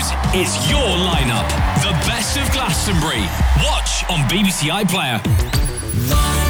shows. It's your lineup. The best of Glastonbury. Watch on BBC iPlayer.